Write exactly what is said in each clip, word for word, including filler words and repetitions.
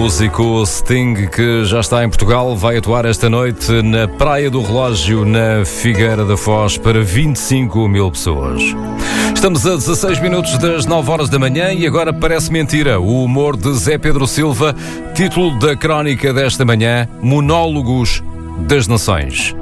músico Sting, que já está em Portugal, vai atuar esta noite na Praia do Relógio, na Figueira da Foz, para vinte e cinco mil pessoas. Estamos a dezasseis minutos das nove horas da manhã e agora parece mentira. O humor de Zé Pedro Silva, título da crónica desta manhã, Monólogos das Nações.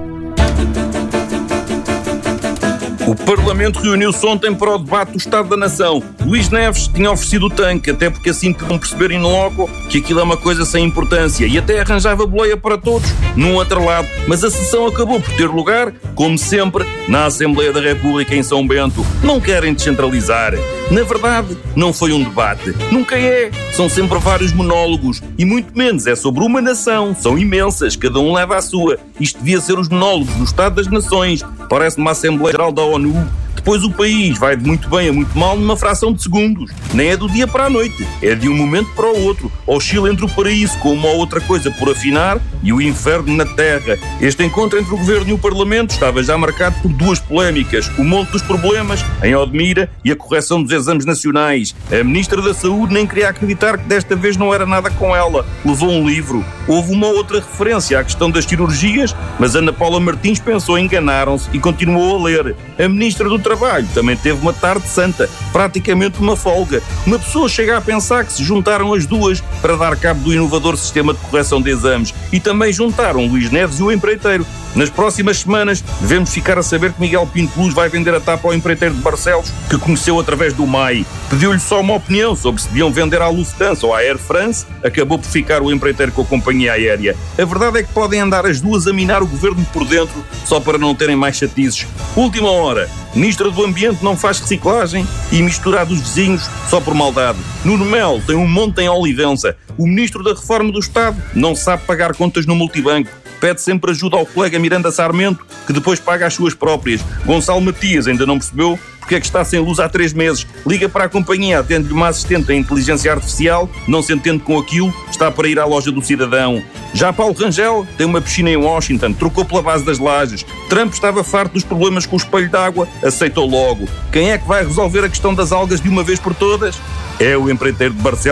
O Parlamento reuniu-se ontem para o debate do Estado da Nação. Luís Neves tinha oferecido o tanque, até porque assim podiam perceber in loco que aquilo é uma coisa sem importância, e até arranjava boleia para todos, num outro lado. Mas a sessão acabou por ter lugar, como sempre, na Assembleia da República em São Bento. Não querem descentralizar. Na verdade, não foi um debate. Nunca é. São sempre vários monólogos. E muito menos é sobre uma nação. São imensas, cada um leva a sua. Isto devia ser os monólogos do Estado das Nações. Parece uma Assembleia Geral da ONU. Depois o país vai de muito bem a muito mal numa fração de segundos. Nem é do dia para a noite, é de um momento para o outro. Oscila entre o paraíso com uma ou outra coisa por afinar e o inferno na terra. Este encontro entre o Governo e o Parlamento estava já marcado por duas polémicas: o monte dos problemas, em Odmira, e a correção dos exames nacionais. A Ministra da Saúde nem queria acreditar que desta vez não era nada com ela. Levou um livro. Houve uma outra referência à questão das cirurgias, mas Ana Paula Martins pensou, enganaram-se, e continuou a ler. A Ministra do Trabalho também teve uma tarde santa, praticamente uma folga. Uma pessoa chega a pensar que se juntaram as duas para dar cabo do inovador sistema de correção de exames, e também juntaram Luís Neves e o empreiteiro. Nas próximas semanas devemos ficar a saber que Miguel Pinto Luz vai vender a tapa ao empreiteiro de Barcelos, que conheceu através do M A I. Pediu-lhe só uma opinião sobre se deviam vender à Lufthansa ou à Air France. Acabou por ficar o empreiteiro com a companhia aérea. A verdade é que podem andar as duas a minar o governo por dentro, só para não terem mais chatices. Última hora. Ministra do Ambiente não faz reciclagem e misturar dos vizinhos só por maldade. Nuno Melo tem um monte em Olivença. O Ministro da Reforma do Estado não sabe pagar contas no multibanco. Pede sempre ajuda ao colega Miranda Sarmento, que depois paga as suas próprias. Gonçalo Matias ainda não percebeu porque é que está sem luz há três meses. Liga para a companhia, atende-lhe uma assistente em inteligência artificial, não se entende com aquilo, está para ir à loja do cidadão. Já Paulo Rangel tem uma piscina em Washington, trocou pela base das lajes. Trump estava farto dos problemas com o espelho d'água, aceitou logo. Quem é que vai resolver a questão das algas de uma vez por todas? É o empreiteiro de Barcelos.